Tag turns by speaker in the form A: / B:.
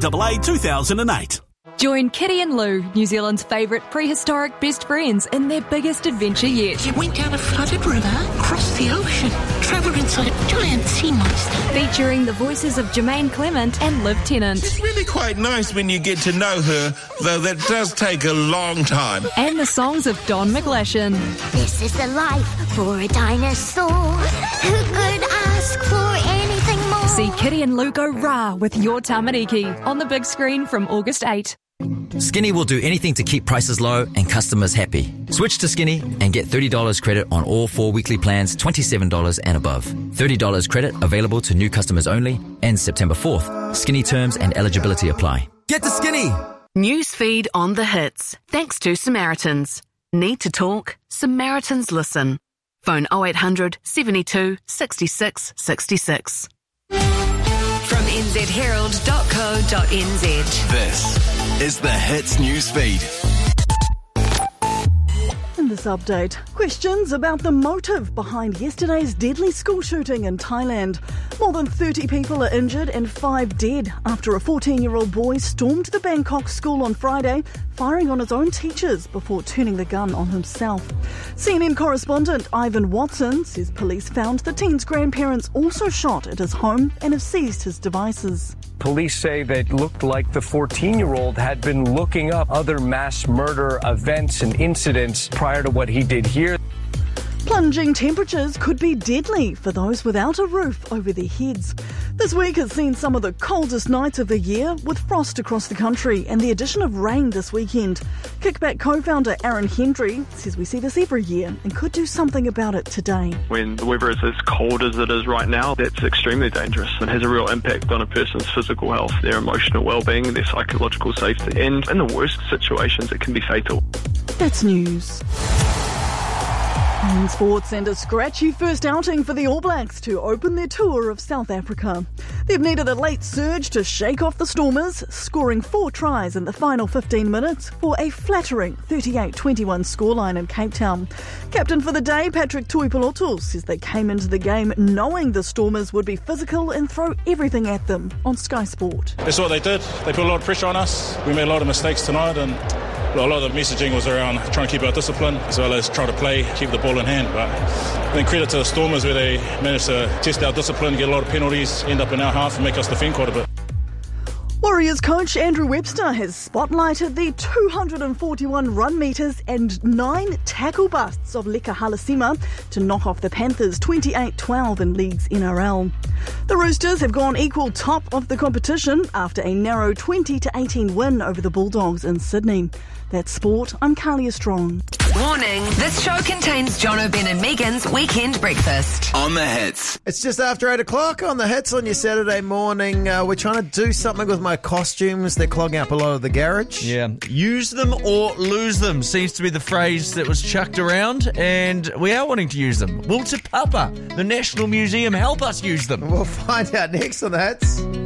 A: NCAA 2008.
B: Join Kitty and Lou, New Zealand's favourite prehistoric best friends, in their biggest adventure yet.
C: You went down a flooded river, crossed the ocean, travelled inside a giant sea monster.
B: Featuring the voices of Jermaine Clement and Liv Tennant.
D: It's really quite nice when you get to know her, though that does take a long time.
B: And the songs of Don McGlashan.
E: This is the life for a dinosaur. Who could ask for anything more?
B: See Kitty and Lou go rah with Your Tamariki on the big screen from August 8.
F: Skinny will do anything to keep prices low and customers happy. Switch to Skinny and get $30 credit on all 4 weekly plans, $27 and above. $30 credit available to new customers only, ends September 4th. Skinny terms and eligibility apply. Get to Skinny!
G: Newsfeed on the hits. Thanks to Samaritans. Need to talk? Samaritans listen. Phone 0800 72 66 66.
H: From nzherald.co.nz.
I: This is the Hits Newsfeed.
J: In this update, questions about the motive behind yesterday's deadly school shooting in Thailand. More than 30 people are injured and 5 dead after a 14-year-old boy stormed the Bangkok school on Friday, firing on his own teachers before turning the gun on himself. CNN correspondent Ivan Watson says police found the teen's grandparents also shot at his home and have seized his devices.
K: Police say that it looked like the 14-year-old had been looking up other mass murder events and incidents prior to what he did here.
J: Plunging temperatures could be deadly for those without a roof over their heads. This week has seen some of the coldest nights of the year, with frost across the country and the addition of rain this weekend. Kickback co-founder Aaron Hendry says we see this every year and could do something about it today.
L: When the weather is as cold as it is right now, that's extremely dangerous and has a real impact on a person's physical health, their emotional well-being, their psychological safety, and in the worst situations it can be fatal.
J: That's news. In sports, and a scratchy first outing for the All Blacks to open their tour of South Africa. They've needed a late surge to shake off the Stormers, scoring 4 tries in the final 15 minutes for a flattering 38-21 scoreline in Cape Town. Captain for the day, Patrick Tuipulotu, says they came into the game knowing the Stormers would be physical and throw everything at them on Sky Sport.
M: That's what they did. They put a lot of pressure on us. We made a lot of mistakes tonight, and a lot of the messaging was around trying to keep our discipline as well as trying to play, keep the ball in hand. But I think credit to the Stormers where they managed to test our discipline, get a lot of penalties, end up in our half and make us defend quite a bit.
J: Warriors coach Andrew Webster has spotlighted the 241 run metres and 9 tackle busts of Leka Halasima to knock off the Panthers 28-12 in League's NRL. The Roosters have gone equal top of the competition after a narrow 20-18 win over the Bulldogs in Sydney. That's sport. I'm Kalia Strong.
H: Warning, this show contains John O'Ben and Megan's Weekend Breakfast.
I: On the Hits.
N: It's just after 8 o'clock on the Hits on your Saturday morning. We're trying to do something with my costumes. They're clogging up a lot of the garage.
O: Yeah. Use them or lose them seems to be the phrase that was chucked around, and we are wanting to use them. Will Te Papa, the National Museum, help us use them?
N: We'll find out next on the Hits.